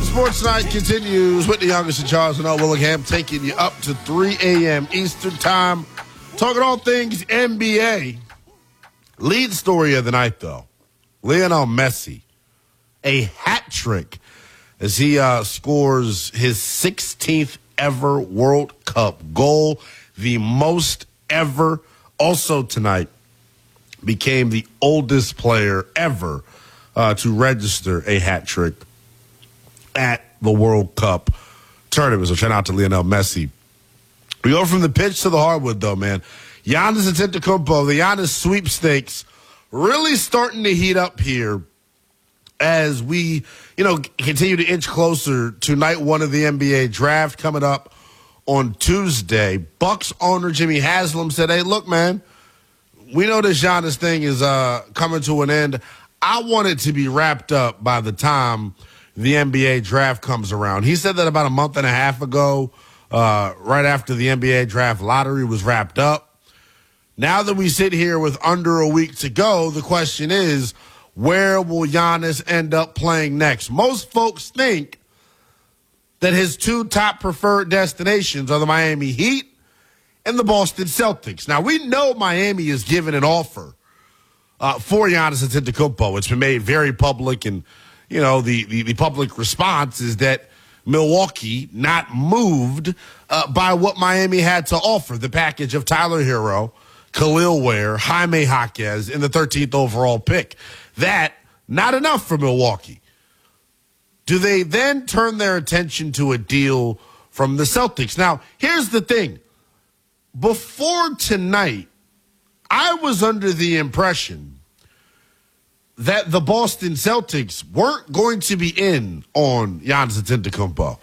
Sports Night continues with the youngest and Charles and Willingham, taking you up to 3 a.m. Eastern Time. Talking all things NBA. Lead story of the night, though. Lionel Messi. A hat trick as he scores his 16th ever World Cup goal. The most ever. Also tonight, became the oldest player ever to register a hat trick at the World Cup tournament. So shout out to Lionel Messi. We go from the pitch to the hardwood, though, man. Giannis Antetokounmpo, the Giannis sweepstakes, really starting to heat up here as we, continue to inch closer to night one of the NBA draft coming up on Tuesday. Bucks owner Jimmy Haslam said, hey, look, man, we know this Giannis thing is coming to an end. I want it to be wrapped up by the time the NBA draft comes around. He said that about a month and a half ago, right after the NBA draft lottery was wrapped up. Now that we sit here with under a week to go, the question is, where will Giannis end up playing next? Most folks think that his two top preferred destinations are the Miami Heat and the Boston Celtics. Now, we know Miami is giving an offer for Giannis Antetokounmpo. It's been made very public, and the public response is that Milwaukee not moved by what Miami had to offer. The package of Tyler Hero, Khalil Ware, Jaime Jaquez in the 13th overall pick. That, not enough for Milwaukee. Do they then turn their attention to a deal from the Celtics? Now, here's the thing. Before tonight, I was under the impression that the Boston Celtics weren't going to be in on Giannis Antetokounmpo.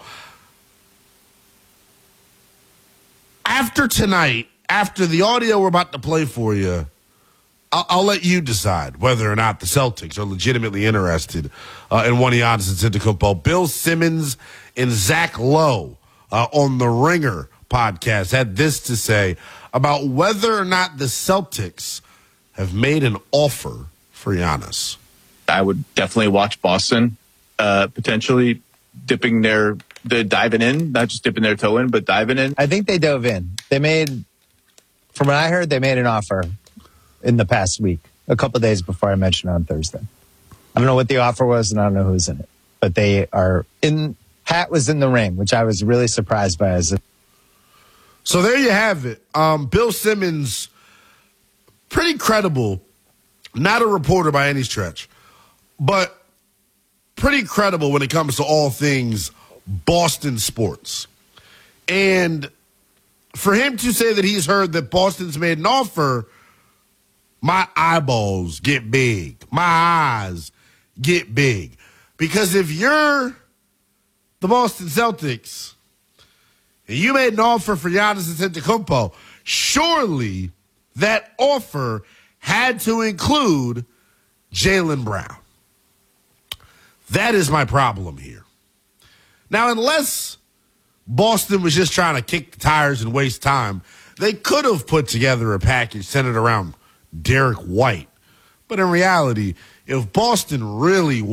After tonight, after the audio we're about to play for you, I'll let you decide whether or not the Celtics are legitimately interested in one of Giannis Antetokounmpo. Bill Simmons and Zach Lowe on the Ringer podcast had this to say about whether or not the Celtics have made an offer for Giannis. I would definitely watch Boston potentially diving in, not just dipping their toe in, but diving in. I think they dove in. From what I heard, they made an offer in the past week, a couple of days before I mentioned on Thursday. I don't know what the offer was, and I don't know who's in it, but they are in. Hat was in the ring, which I was really surprised by. So there you have it. Bill Simmons, pretty credible, not a reporter by any stretch, but pretty credible when it comes to all things Boston sports. And for him to say that he's heard that Boston's made an offer, my eyeballs get big. My eyes get big. Because if you're the Boston Celtics and you made an offer for Giannis Antetokounmpo, surely that offer had to include Jaylen Brown. That is my problem here. Now, unless Boston was just trying to kick the tires and waste time, they could have put together a package centered around Derek White. But in reality, if Boston really